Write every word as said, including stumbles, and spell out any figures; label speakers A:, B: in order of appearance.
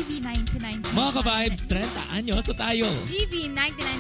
A: V ninety-nine.
B: Mga ka-vibes, thirty anyos na tayo.
A: G V ninety-nine